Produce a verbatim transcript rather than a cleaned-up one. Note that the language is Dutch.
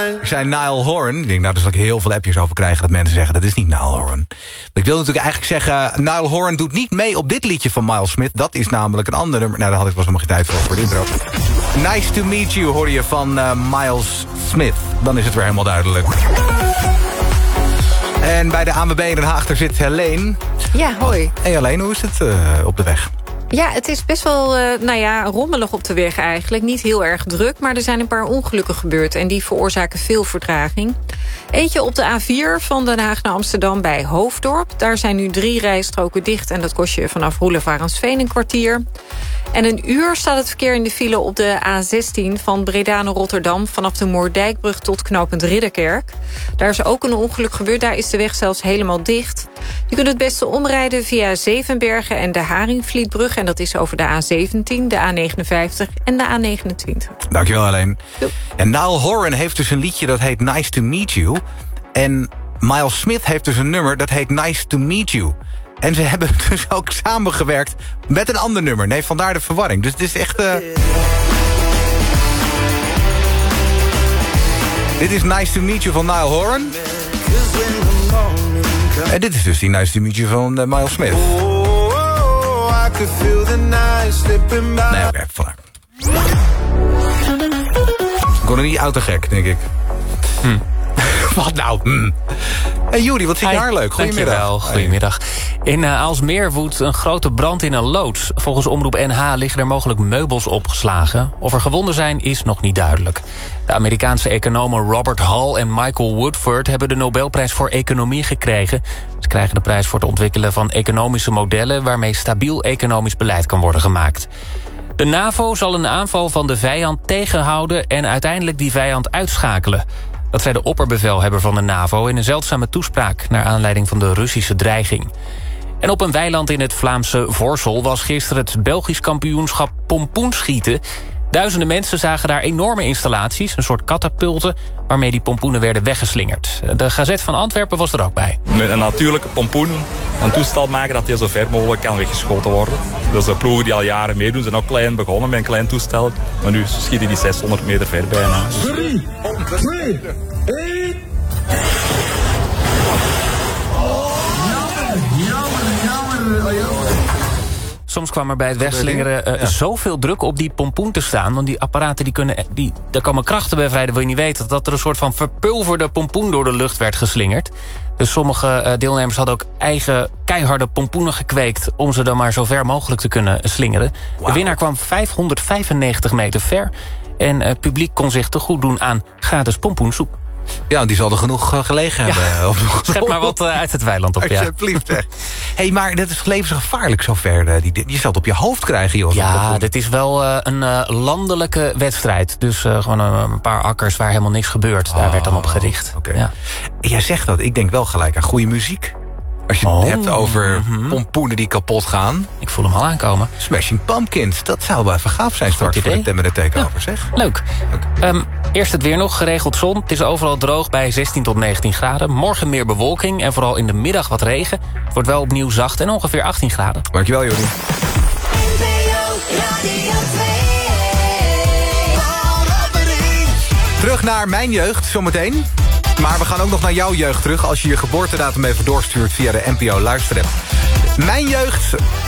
zijn Niall Horan. Ik denk, nou, daar zal ik heel veel appjes over krijgen dat mensen zeggen, dat is niet Niall Horan. Ik wil natuurlijk eigenlijk zeggen, Niall Horan doet niet mee op dit liedje van Miles Smith. Dat is namelijk een ander nummer. Nou, daar had ik wel helemaal geen tijd voor, voor de intro. Nice to meet you, hoor je van uh, Miles Smith. Dan is het weer helemaal duidelijk. En bij de A N W B in Den Haag, daar zit Helene. Ja, hoi. Hey Helene, hoe is het uh, op de weg? Ja, het is best wel uh, nou ja, rommelig op de weg eigenlijk. Niet heel erg druk, maar er zijn een paar ongelukken gebeurd. En die veroorzaken veel vertraging. Eentje op de A vier van Den Haag naar Amsterdam bij Hoofddorp. Daar zijn nu drie rijstroken dicht en dat kost je vanaf Roelevarensveen een kwartier. En een uur staat het verkeer in de file op de A zestien van Breda naar Rotterdam, vanaf de Moerdijkbrug tot knooppunt Ridderkerk. Daar is ook een ongeluk gebeurd, daar is de weg zelfs helemaal dicht. Je kunt het beste omrijden via Zevenbergen en de Haringvlietbrug. En dat is over de A zeventien, de A negenenvijftig en de A negenentwintig. Dankjewel, Helene. Doei. En Niall Horan heeft dus een liedje dat heet Nice to Meet You. En Miles Smith heeft dus een nummer dat heet Nice to Meet You. En ze hebben dus ook samengewerkt met een ander nummer. Nee, vandaar de verwarring. Dus het is echt... Uh... Dit is Nice to Meet You van Niall Horan. En dit is dus die Nice to Meet You van uh, Miles Smith. Nee, oké, okay, vandaar. Ik word er niet oud te gek, denk ik. Hm. Wat nou? Hm. Hey Juri, wat vind je haar leuk? Goedemiddag. Dankjewel, goedemiddag. In uh, Aalsmeer woedt een grote brand in een loods. Volgens Omroep N H liggen er mogelijk meubels opgeslagen. Of er gewonden zijn, is nog niet duidelijk. De Amerikaanse economen Robert Hall en Michael Woodford hebben de Nobelprijs voor Economie gekregen. Ze krijgen de prijs voor het ontwikkelen van economische modellen waarmee stabiel economisch beleid kan worden gemaakt. De NAVO zal een aanval van de vijand tegenhouden en uiteindelijk die vijand uitschakelen. Dat zei de opperbevelhebber van de NAVO in een zeldzame toespraak naar aanleiding van de Russische dreiging. En op een weiland in het Vlaamse Vorsel was gisteren het Belgisch kampioenschap pompoenschieten. Duizenden mensen zagen daar enorme installaties, een soort katapulten, waarmee die pompoenen werden weggeslingerd. De Gazet van Antwerpen was er ook bij. Met een natuurlijke pompoen een toestel maken dat die zo ver mogelijk kan weggeschoten worden. Dus de ploegen die al jaren meedoen zijn ook klein begonnen met een klein toestel. Maar nu schieten die zeshonderd meter ver bijna. drie, twee, één... Soms kwam er bij het wegslingeren uh, ja. zoveel druk op die pompoen te staan. Want die apparaten, die kunnen, die, daar komen krachten bij vrij. Dat wil je niet weten. Dat er een soort van verpulverde pompoen door de lucht werd geslingerd. Dus sommige uh, deelnemers hadden ook eigen keiharde pompoenen gekweekt om ze dan maar zo ver mogelijk te kunnen slingeren. Wow. De winnaar kwam vijfhonderdvijfennegentig meter ver. En het uh, publiek kon zich te goed doen aan gratis pompoensoep. Ja, die zal er genoeg uh, gelegen ja. hebben. Schep maar wat uh, uit het weiland op, ja. Alsjeblieft, hè. Hé, maar dat is levensgevaarlijk zover. Uh, die, je zal het op je hoofd krijgen, joh. Ja, dit is wel uh, een uh, landelijke wedstrijd. Dus uh, gewoon uh, een paar akkers waar helemaal niks gebeurt. Daar oh, werd dan op gericht. Okay. Ja. Jij zegt dat, ik denk wel gelijk aan goede muziek. Als je het oh, hebt over mm-hmm. pompoenen die kapot gaan. Ik voel hem al aankomen. Smashing Pumpkins, dat zou wel even gaaf zijn straks voor de Tem en de Takeover, ja. zeg. Leuk. Okay. Um, eerst het weer nog, geregeld zon. Het is overal droog bij zestien tot negentien graden. Morgen meer bewolking en vooral in de middag wat regen. Het wordt wel opnieuw zacht en ongeveer achttien graden. Dankjewel, Jordi. Terug naar mijn jeugd, zometeen. Maar we gaan ook nog naar jouw jeugd terug als je je geboortedatum even doorstuurt via de N P O Luisterapp. Mijn jeugd